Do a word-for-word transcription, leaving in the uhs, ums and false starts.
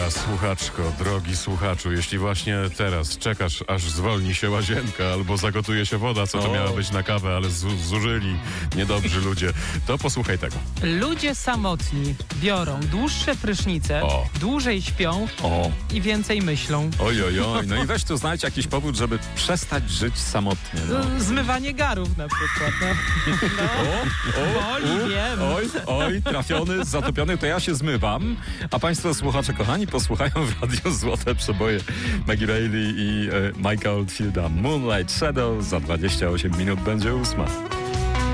Droga słuchaczko, drogi słuchaczu, jeśli właśnie teraz czekasz, aż zwolni się łazienka albo zagotuje się woda, co to O. miała być na kawę, ale zu- zużyli niedobrzy ludzie, to posłuchaj tego. Ludzie samotni biorą dłuższe prysznice, O. dłużej śpią O, i więcej myślą. oj, oj, oj. No i weź tu znajdź jakiś powód, żeby przestać żyć samotnie. No. Z- Zmywanie garów na przykład. No. No. Boli, wiem. Oj, oj, trafiony, zatopiony, to ja się zmywam. A państwo słuchacze kochani posłuchają w radiu Złote Przeboje Maggie Reilly i e, Mike'a Oldfielda. Moonlight Shadow za dwadzieścia osiem minut będzie ósma.